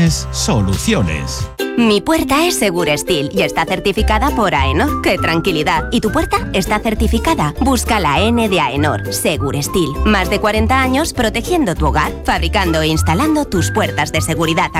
tienes soluciones. Mi puerta es Segurestil y está certificada por AENOR. ¡Qué tranquilidad! ¿Y tu puerta está certificada? Busca la N de AENOR. Segurestil. Más de 40 años protegiendo tu hogar, fabricando e instalando tus puertas de seguridad